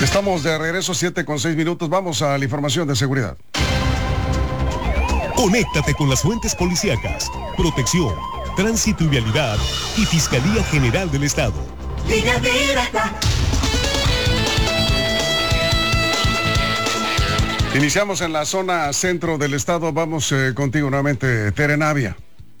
Estamos de regreso, 7:06. Vamos a la información de seguridad. Conéctate con las fuentes policíacas, protección, tránsito y vialidad y Fiscalía General del Estado. Línea directa. Iniciamos en la zona centro del estado. Vamos contigo nuevamente, Tere Navia.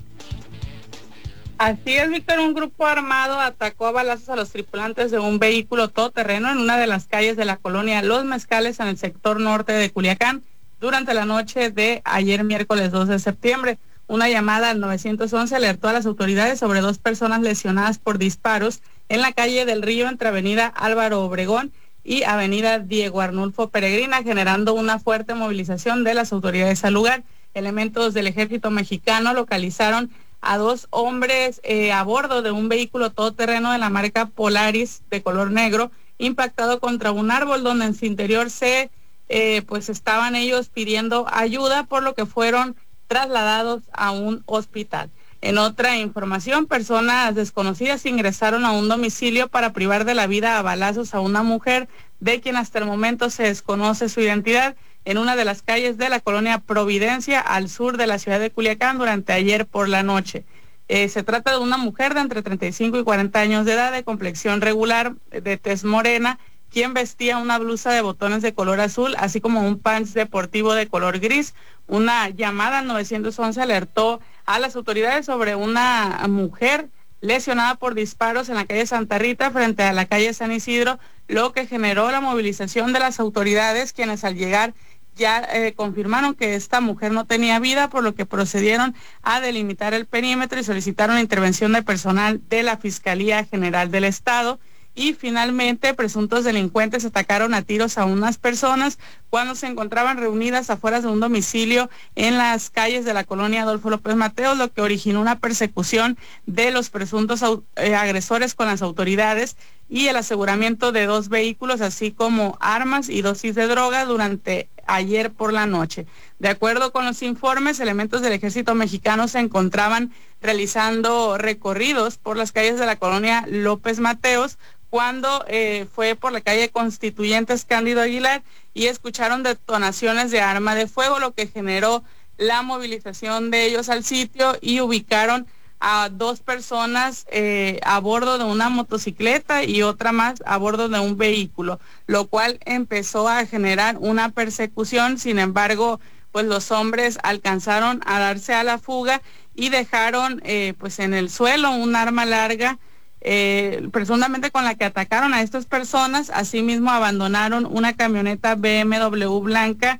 Así es, Víctor, un grupo armado atacó a balazos a los tripulantes de un vehículo todoterreno en una de las calles de la colonia Los Mezcales en el sector norte de Culiacán durante la noche de ayer miércoles 2 de septiembre. Una llamada al 911 alertó a las autoridades sobre 2 personas lesionadas por disparos en la calle del Río entre avenida Álvaro Obregón y avenida Diego Arnulfo Peregrina, generando una fuerte movilización de las autoridades al lugar. Elementos del ejército mexicano localizaron a 2 hombres a bordo de un vehículo todoterreno de la marca Polaris de color negro, impactado contra un árbol donde en su interior pues estaban ellos pidiendo ayuda, por lo que fueron trasladados a un hospital. En otra información, personas desconocidas ingresaron a un domicilio para privar de la vida a balazos a una mujer, de quien hasta el momento se desconoce su identidad, en una de las calles de la colonia Providencia, al sur de la ciudad de Culiacán, durante ayer por la noche. Se trata de una mujer de entre 35 y 40 años de edad, de complexión regular, de tez morena, quien vestía una blusa de botones de color azul, así como un pants deportivo de color gris. Una llamada al 911 alertó a las autoridades sobre una mujer lesionada por disparos en la calle Santa Rita frente a la calle San Isidro, lo que generó la movilización de las autoridades, quienes al llegar ya confirmaron que esta mujer no tenía vida, por lo que procedieron a delimitar el perímetro y solicitaron la intervención de personal de la Fiscalía General del Estado. Y finalmente, presuntos delincuentes atacaron a tiros a unas personas cuando se encontraban reunidas afuera de un domicilio en las calles de la colonia Adolfo López Mateos, lo que originó una persecución de los presuntos agresores con las autoridades y el aseguramiento de 2 vehículos, así como armas y dosis de droga durante ayer por la noche. De acuerdo con los informes, elementos del ejército mexicano se encontraban realizando recorridos por las calles de la colonia López Mateos cuando fue por la calle Constituyentes Cándido Aguilar y escucharon detonaciones de arma de fuego, lo que generó la movilización de ellos al sitio y ubicaron a 2 personas a bordo de una motocicleta y otra más a bordo de un vehículo, lo cual empezó a generar una persecución. Sin embargo, pues los hombres alcanzaron a darse a la fuga y dejaron pues en el suelo un arma larga, presuntamente con la que atacaron a estas personas. Asimismo abandonaron una camioneta BMW blanca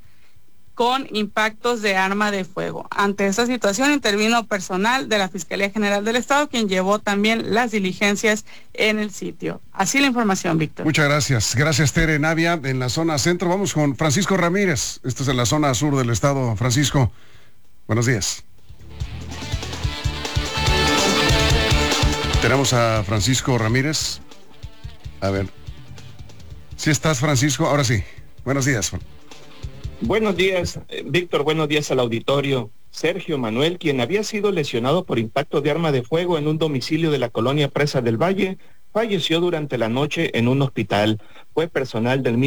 con impactos de arma de fuego. Ante esta situación intervino personal de la Fiscalía General del Estado, quien llevó también las diligencias en el sitio. Así la información, Víctor. Muchas gracias. Gracias, Tere Navia, en la zona centro. Vamos con Francisco Ramírez. Esto es en la zona sur del estado. Francisco, buenos días. Tenemos a Francisco Ramírez. A ver. ¿Sí estás, Francisco? Ahora sí. Buenos días. Buenos días, Víctor. Buenos días al auditorio. Sergio Manuel, quien había sido lesionado por impacto de arma de fuego en un domicilio de la colonia Presa del Valle, falleció durante la noche en un hospital. Fue personal del